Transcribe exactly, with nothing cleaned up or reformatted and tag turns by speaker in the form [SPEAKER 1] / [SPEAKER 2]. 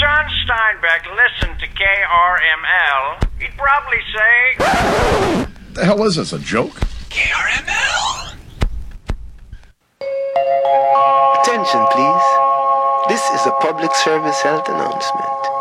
[SPEAKER 1] John Steinbeck listened to K R M L, he'd probably say...
[SPEAKER 2] The hell is this, a joke?
[SPEAKER 3] K R M L!
[SPEAKER 4] Attention, please. This is a public service health announcement.